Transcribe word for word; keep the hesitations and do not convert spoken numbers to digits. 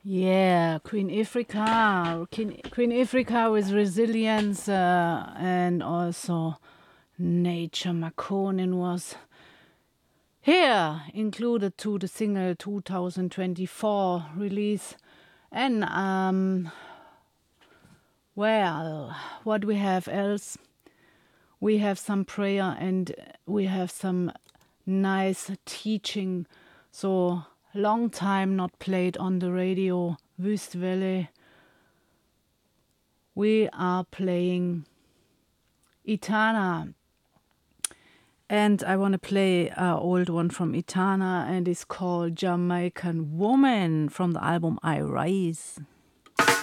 Yeah, Queen Ifrika. Queen, Queen Ifrika with resilience uh, and also Nature Makonnen was here included to the single two thousand twenty-four release. And um, well, what we have else? We have some prayer and we have some nice teaching. So long time not played on the radio. Wüstwelle. We are playing Etana. And I want to play an old one from Etana, and it's called Jamaican Woman from the album I Rise.